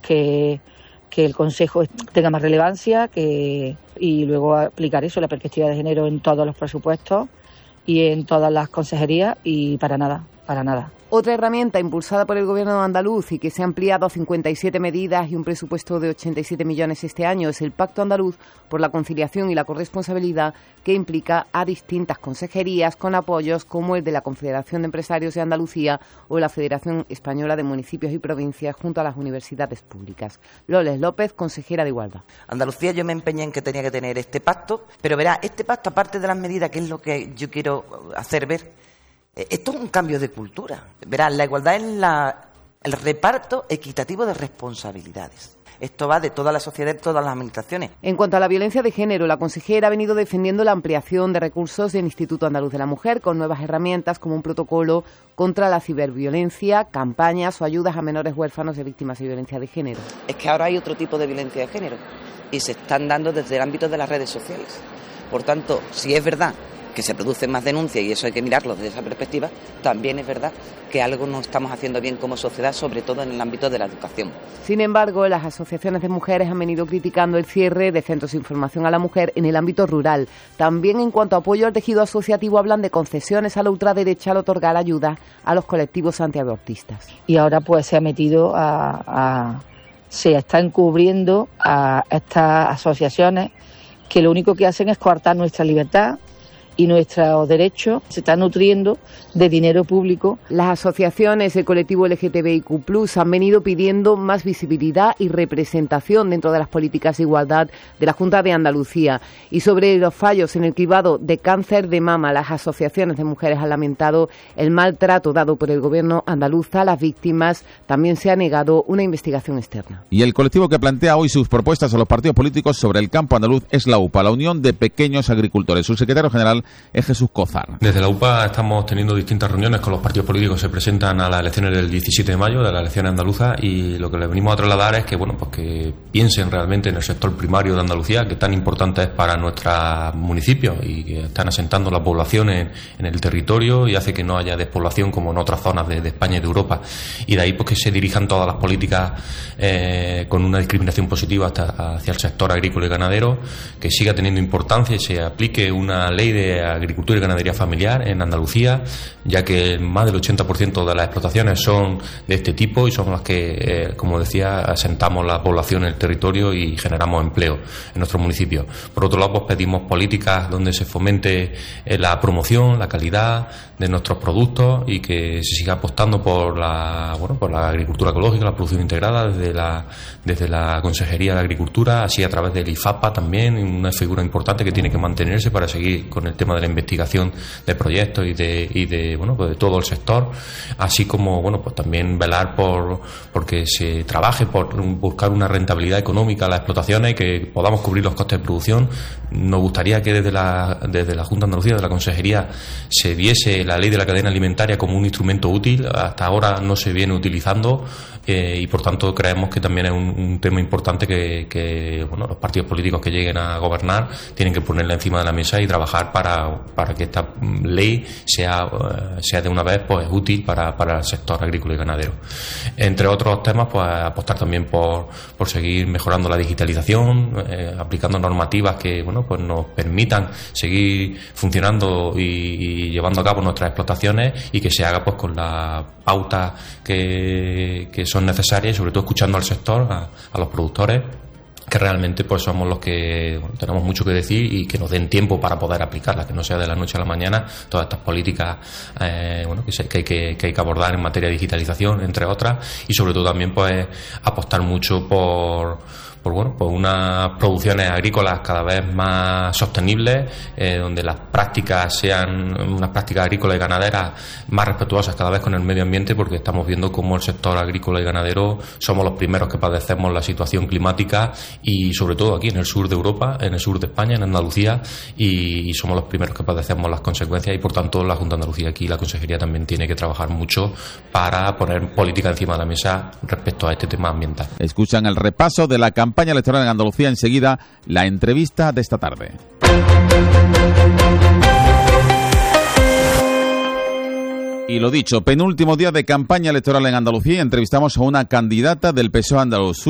que el Consejo tenga más relevancia y luego aplicar eso, la perspectiva de género en todos los presupuestos y en todas las consejerías y para nada. Otra herramienta impulsada por el Gobierno andaluz y que se ha ampliado a 57 medidas y un presupuesto de 87 millones este año es el Pacto Andaluz por la Conciliación y la Corresponsabilidad, que implica a distintas consejerías con apoyos como el de la Confederación de Empresarios de Andalucía o la Federación Española de Municipios y Provincias junto a las universidades públicas. Loles López, consejera de Igualdad. Andalucía, yo me empeñé en que tenía que tener este pacto, pero verá, este pacto, aparte de las medidas, que es lo que yo quiero hacer ver, esto es un cambio de cultura. Verás, la igualdad es el reparto equitativo de responsabilidades. Esto va de toda la sociedad, de todas las administraciones. En cuanto a la violencia de género, la consejera ha venido defendiendo la ampliación de recursos del Instituto Andaluz de la Mujer con nuevas herramientas como un protocolo contra la ciberviolencia, campañas o ayudas a menores huérfanos de víctimas de violencia de género. Es que ahora hay otro tipo de violencia de género y se están dando desde el ámbito de las redes sociales. Por tanto, si es verdad que se producen más denuncias y eso hay que mirarlo desde esa perspectiva, también es verdad que algo no estamos haciendo bien como sociedad, sobre todo en el ámbito de la educación. Sin embargo, las asociaciones de mujeres han venido criticando el cierre de centros de información a la mujer en el ámbito rural. También en cuanto a apoyo al tejido asociativo hablan de concesiones a la ultraderecha al otorgar ayuda a los colectivos antiabortistas. Y ahora pues se ha metido se está encubriendo a estas asociaciones que lo único que hacen es coartar nuestra libertad y nuestros derechos, se están nutriendo de dinero público. Las asociaciones del colectivo LGTBIQ+ han venido pidiendo más visibilidad y representación dentro de las políticas de igualdad de la Junta de Andalucía. Y sobre los fallos en el cribado de cáncer de mama, las asociaciones de mujeres han lamentado el maltrato dado por el Gobierno andaluz a las víctimas. También se ha negado una investigación externa. Y el colectivo que plantea hoy sus propuestas a los partidos políticos sobre el campo andaluz es la UPA, la Unión de Pequeños Agricultores. Su secretario general es Jesús Cózar. Desde la UPA estamos teniendo distintas reuniones con los partidos políticos que se presentan a las elecciones del 17 de mayo, de las elecciones andaluzas, y lo que les venimos a trasladar es que, pues que piensen realmente en el sector primario de Andalucía, que tan importante es para nuestros municipios y que están asentando la población en el territorio y hace que no haya despoblación como en otras zonas de España y de Europa. Y de ahí pues que se dirijan todas las políticas con una discriminación positiva hacia el sector agrícola y ganadero, que siga teniendo importancia y se aplique una ley de agricultura y ganadería familiar en Andalucía, ya que más del 80% de las explotaciones son de este tipo y son las que, como decía, asentamos la población en el territorio y generamos empleo en nuestro municipio. Por otro lado, pues pedimos políticas donde se fomente la promoción, la calidad de nuestros productos y que se siga apostando por la agricultura ecológica, la producción integrada desde la Consejería de Agricultura, así a través del IFAPA también, una figura importante que tiene que mantenerse para seguir con el tema de la investigación de proyectos y de todo el sector, así como pues también velar porque se trabaje por buscar una rentabilidad económica a las explotaciones y que podamos cubrir los costes de producción. Nos gustaría que desde la Junta de Andalucía, de la Consejería, se viese la ley de la cadena alimentaria como un instrumento útil. Hasta ahora no se viene utilizando y por tanto creemos que también es un tema importante que los partidos políticos que lleguen a gobernar tienen que ponerla encima de la mesa y trabajar para que esta ley sea de una vez pues útil para el sector agrícola y ganadero. Entre otros temas, pues apostar también por seguir mejorando la digitalización, aplicando normativas que pues nos permitan seguir funcionando y llevando a cabo nuestras explotaciones y que se haga pues con las pautas que son necesarias y sobre todo escuchando al sector, a los productores, que realmente pues somos los que tenemos mucho que decir y que nos den tiempo para poder aplicarlas, que no sea de la noche a la mañana todas estas políticas que hay que abordar en materia de digitalización, entre otras, y sobre todo también pues apostar mucho por unas producciones agrícolas cada vez más sostenibles, donde las prácticas sean unas prácticas agrícolas y ganaderas más respetuosas cada vez con el medio ambiente, porque estamos viendo cómo el sector agrícola y ganadero somos los primeros que padecemos la situación climática y sobre todo aquí en el sur de Europa, en el sur de España, en Andalucía, y somos los primeros que padecemos las consecuencias y por tanto la Junta de Andalucía aquí, la Consejería también tiene que trabajar mucho para poner política encima de la mesa respecto a este tema ambiental. Escuchan el repaso de la campaña electoral en Andalucía, enseguida la entrevista de esta tarde. Y lo dicho, penúltimo día de campaña electoral en Andalucía, entrevistamos a una candidata del PSOE andaluz.